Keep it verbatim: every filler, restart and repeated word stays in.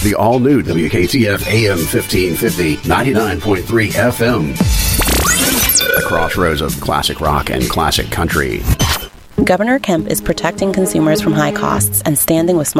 The all-new W K T F A M fifteen fifty, ninety-nine point three F M. The crossroads of classic rock and classic country. Governor Kemp is protecting consumers from high costs and standing with small